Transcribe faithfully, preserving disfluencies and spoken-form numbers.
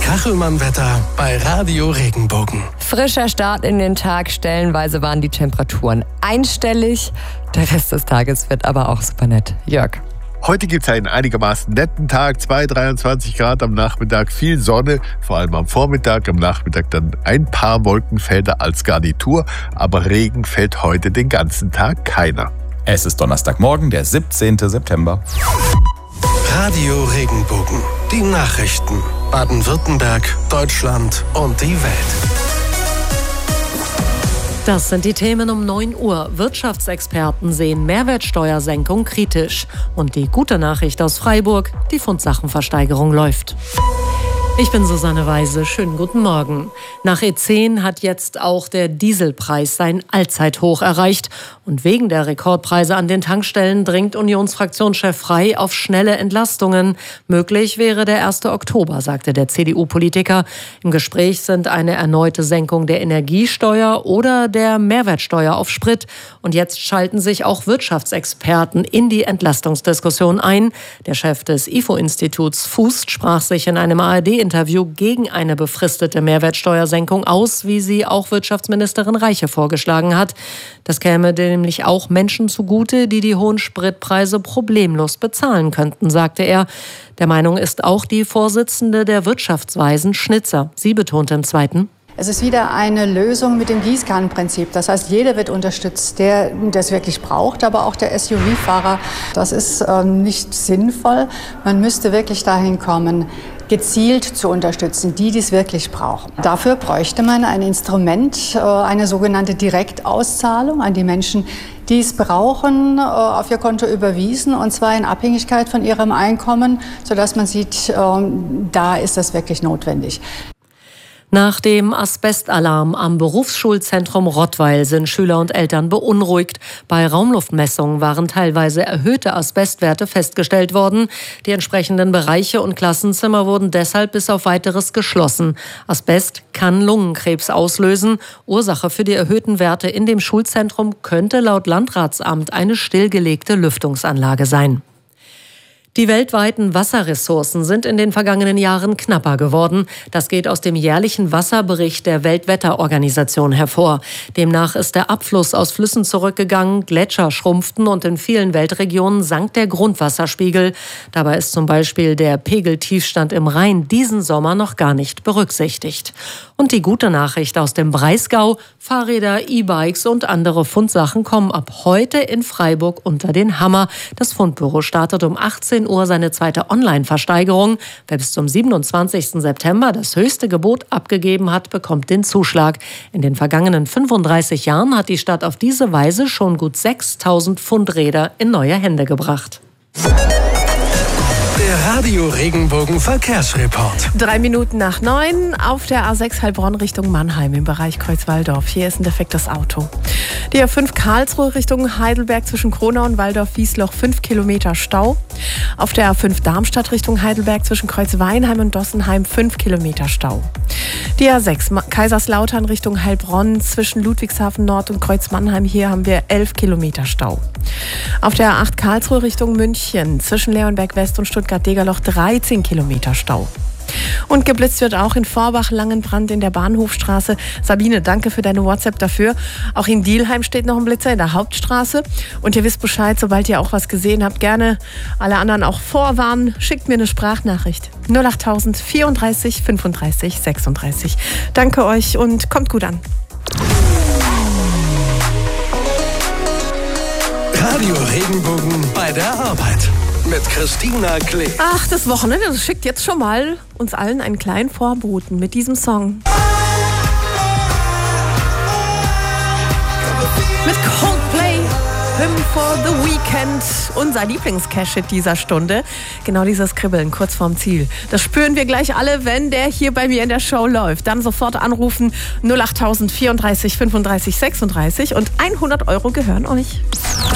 Kachelmann-Wetter bei Radio Regenbogen. Frischer Start in den Tag, stellenweise waren die Temperaturen einstellig. Der Rest des Tages wird aber auch super nett. Jörg. Heute gibt es einen einigermaßen netten Tag, zwei, dreiundzwanzig Grad am Nachmittag, viel Sonne, vor allem am Vormittag, am Nachmittag dann ein paar Wolkenfelder als Garnitur, aber Regen fällt heute den ganzen Tag keiner. Es ist Donnerstagmorgen, der siebzehnten September. Radio Regenbogen, die Nachrichten, Baden-Württemberg, Deutschland und die Welt. Das sind die Themen um neun Uhr. Wirtschaftsexperten sehen Mehrwertsteuersenkung kritisch. Und die gute Nachricht aus Freiburg, die Fundsachenversteigerung läuft. Ich bin Susanne Weise. Schönen guten Morgen. Nach E zehn hat jetzt auch der Dieselpreis sein Allzeithoch erreicht. Und wegen der Rekordpreise an den Tankstellen dringt Unionsfraktionschef Frey auf schnelle Entlastungen. Möglich wäre der erste Oktober, sagte der C D U-Politiker. Im Gespräch sind eine erneute Senkung der Energiesteuer oder der Mehrwertsteuer auf Sprit. Und jetzt schalten sich auch Wirtschaftsexperten in die Entlastungsdiskussion ein. Der Chef des I F O-Instituts Fußt sprach sich in einem A R D-Interview gegen eine befristete Mehrwertsteuersenkung aus, wie sie auch Wirtschaftsministerin Reiche vorgeschlagen hat. Das käme nämlich auch Menschen zugute, die die hohen Spritpreise problemlos bezahlen könnten, sagte er. Der Meinung ist auch die Vorsitzende der Wirtschaftsweisen Schnitzer. Sie betonte im Zweiten: Es ist wieder eine Lösung mit dem Gießkannenprinzip. Das heißt, jeder wird unterstützt, der das wirklich braucht, aber auch der S U V-Fahrer. Das ist äh, nicht sinnvoll. Man müsste wirklich dahin kommen, gezielt zu unterstützen, die dies wirklich brauchen. Dafür bräuchte man ein Instrument, äh, eine sogenannte Direktauszahlung an die Menschen, die es brauchen, äh, auf ihr Konto überwiesen, und zwar in Abhängigkeit von ihrem Einkommen, sodass man sieht, äh, da ist das wirklich notwendig. Nach dem Asbestalarm am Berufsschulzentrum Rottweil sind Schüler und Eltern beunruhigt. Bei Raumluftmessungen waren teilweise erhöhte Asbestwerte festgestellt worden. Die entsprechenden Bereiche und Klassenzimmer wurden deshalb bis auf Weiteres geschlossen. Asbest kann Lungenkrebs auslösen. Ursache für die erhöhten Werte in dem Schulzentrum könnte laut Landratsamt eine stillgelegte Lüftungsanlage sein. Die weltweiten Wasserressourcen sind in den vergangenen Jahren knapper geworden. Das geht aus dem jährlichen Wasserbericht der Weltwetterorganisation hervor. Demnach ist der Abfluss aus Flüssen zurückgegangen, Gletscher schrumpften und in vielen Weltregionen sank der Grundwasserspiegel. Dabei ist zum Beispiel der Pegeltiefstand im Rhein diesen Sommer noch gar nicht berücksichtigt. Und die gute Nachricht aus dem Breisgau: Fahrräder, E-Bikes und andere Fundsachen kommen ab heute in Freiburg unter den Hammer. Das Fundbüro startet um achtzehn Uhr seine zweite Online-Versteigerung. Wer bis zum siebenundzwanzigsten September das höchste Gebot abgegeben hat, bekommt den Zuschlag. In den vergangenen fünfunddreißig Jahren hat die Stadt auf diese Weise schon gut sechstausend Fundräder in neue Hände gebracht. Der Radio Regenbogen Verkehrsreport. Drei Minuten nach neun auf der A sechs Heilbronn Richtung Mannheim im Bereich Kreuzwaldorf. Hier ist ein defektes Auto. Die A fünf Karlsruhe Richtung Heidelberg zwischen Kronau und Waldorf-Wiesloch fünf Kilometer Stau. Auf der A fünf Darmstadt Richtung Heidelberg zwischen Kreuzweinheim und Dossenheim fünf Kilometer Stau. Die A sechs Kaiserslautern Richtung Heilbronn zwischen Ludwigshafen Nord und Kreuzmannheim. Hier haben wir elf Kilometer Stau. Auf der A acht Karlsruhe Richtung München zwischen Leonberg West und Stuttgart-Degerloch dreizehn Kilometer Stau. Und geblitzt wird auch in Vorbach Langenbrand in der Bahnhofstraße. Sabine, danke für deine WhatsApp dafür. Auch in Dielheim steht noch ein Blitzer in der Hauptstraße. Und ihr wisst Bescheid, sobald ihr auch was gesehen habt, gerne alle anderen auch vorwarnen. Schickt mir eine Sprachnachricht. null acht tausend vierunddreißig fünfunddreißig sechsunddreißig. Danke euch und kommt gut an. Radio Regenbogen bei der Arbeit mit Christina Klee. Ach, das Wochenende, das schickt jetzt schon mal uns allen einen kleinen Vorboten mit diesem Song. Mit Coldplay, Hymn for the Weekend, unser Lieblingscash-Hit dieser Stunde. Genau dieses Kribbeln kurz vorm Ziel. Das spüren wir gleich alle, wenn der hier bei mir in der Show läuft. Dann sofort anrufen null acht tausend vierunddreißig fünfunddreißig sechsunddreißig und hundert Euro gehören euch.